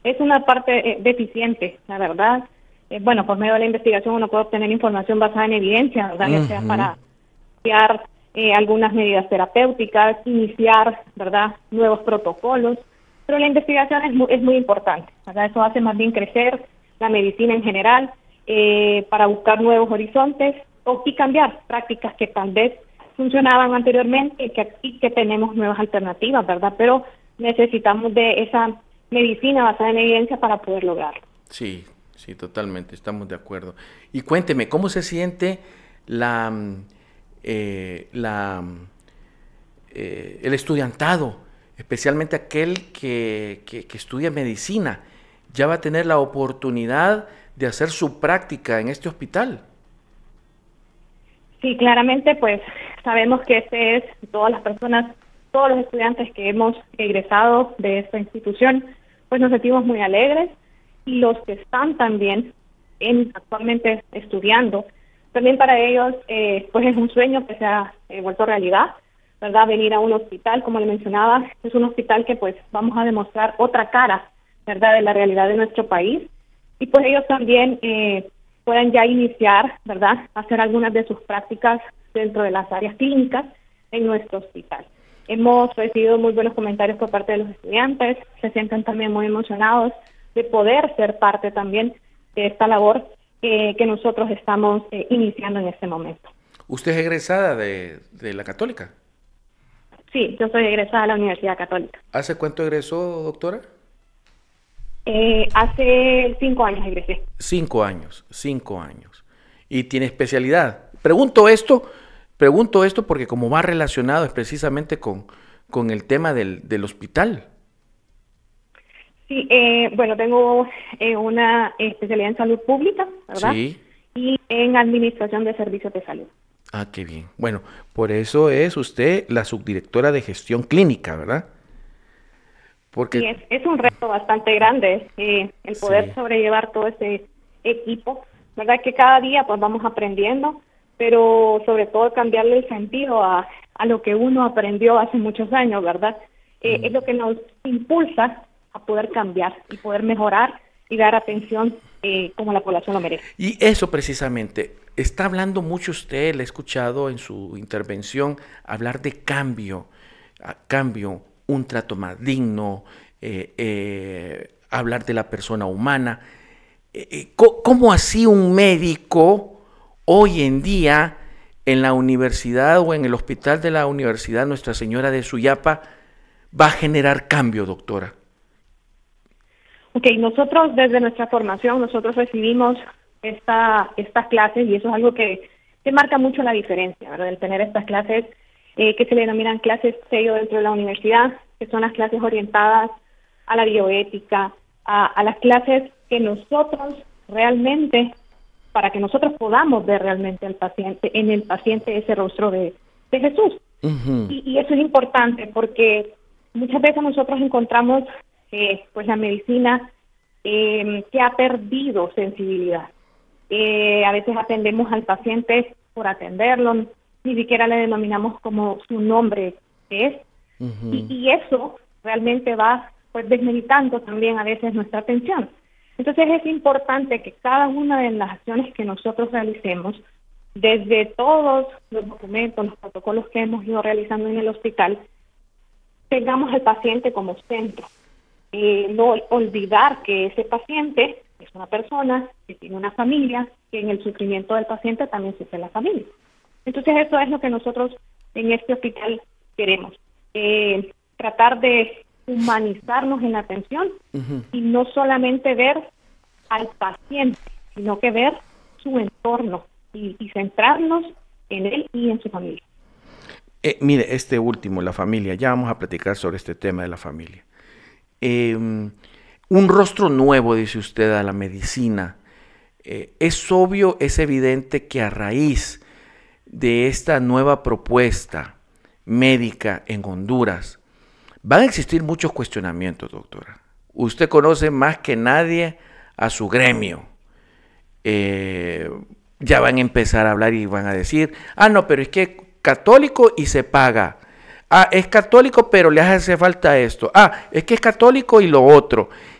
es una parte deficiente, la verdad. Bueno, por medio de la investigación uno puede obtener información basada en evidencia, ¿verdad? Ya sea para iniciar algunas medidas terapéuticas, iniciar, ¿verdad?, nuevos protocolos, pero la investigación es muy importante, ¿verdad? Eso hace más bien crecer la medicina en general para buscar nuevos horizontes y cambiar prácticas que tal vez funcionaban anteriormente y que tenemos nuevas alternativas, ¿verdad? Pero necesitamos de esa medicina basada en evidencia para poder lograrlo. Sí, sí, totalmente, estamos de acuerdo. Y cuénteme, ¿cómo se siente el estudiantado, especialmente aquel que estudia medicina? Ya va a tener la oportunidad de hacer su práctica en este hospital. Sí, claramente, pues sabemos que todas las personas, todos los estudiantes que hemos egresado de esta institución, pues nos sentimos muy alegres, y los que están también actualmente estudiando, también para ellos pues es un sueño que se ha vuelto realidad, ¿verdad? Venir a un hospital, como le mencionaba, es un hospital que pues vamos a demostrar otra cara, ¿verdad?, de la realidad de nuestro país, y pues ellos también puedan ya iniciar, ¿verdad?, hacer algunas de sus prácticas dentro de las áreas clínicas en nuestro hospital. Hemos recibido muy buenos comentarios por parte de los estudiantes, se sienten también muy emocionados de poder ser parte también de esta labor que nosotros estamos iniciando en este momento. ¿Usted es egresada de la Católica? Sí, yo soy egresada de la Universidad Católica. ¿Hace cuánto egresó, doctora? Hace 5 años egresé. 5 años, 5 años. ¿Y tiene especialidad? Pregunto esto porque como va relacionado es precisamente con el tema del hospital. Sí, bueno, tengo una especialidad en salud pública, ¿verdad? Sí. Y en administración de servicios de salud. Ah, qué bien. Bueno, por eso es usted la subdirectora de gestión clínica, ¿verdad? Sí, Porque es un reto bastante grande el poder sí, sobrellevar todo ese equipo, ¿verdad? Que cada día pues vamos aprendiendo, pero sobre todo cambiarle el sentido a lo que uno aprendió hace muchos años, ¿verdad? Es lo que nos impulsa a poder cambiar y poder mejorar y dar atención como la población lo merece. y eso precisamente, está hablando mucho usted, le he escuchado en su intervención hablar de cambio, cambio, un trato más digno, hablar de la persona humana. ¿Cómo así un médico hoy en día en la universidad o en el hospital de la Universidad Nuestra Señora de Suyapa va a generar cambio, doctora? Ok, nosotros desde nuestra formación, nosotros recibimos estas clases, y eso es algo que marca mucho la diferencia, ¿verdad? El tener estas clases que se le denominan clases sello dentro de la universidad, que son las clases orientadas a la bioética, a las clases que nosotros realmente, para que nosotros podamos ver realmente al paciente, en el paciente ese rostro de Jesús. Y eso es importante porque muchas veces nosotros encontramos pues la medicina que ha perdido sensibilidad. A veces atendemos al paciente por atenderlo, ni siquiera le denominamos como su nombre que es, y eso realmente va pues desmeritando también a veces nuestra atención. Entonces es importante que cada una de las acciones que nosotros realicemos, desde todos los documentos, los protocolos que hemos ido realizando en el hospital, tengamos al paciente como centro. No olvidar que ese paciente es una persona que tiene una familia, que en el sufrimiento del paciente también sufre la familia. Entonces eso es lo que nosotros en este hospital queremos, tratar de humanizarnos en la atención y no solamente ver al paciente, sino que ver su entorno y centrarnos en él y en su familia. Mire, este último, la familia, ya vamos a platicar sobre este tema de la familia. Un rostro nuevo, dice usted, a la medicina. Es obvio, es evidente que a raíz de esta nueva propuesta médica en Honduras, van a existir muchos cuestionamientos, doctora. Usted conoce más que nadie a su gremio. Ya van a empezar a hablar y van a decir, no, pero es que católico y se paga. Es católico, pero le hace falta esto. Es que es católico y lo otro.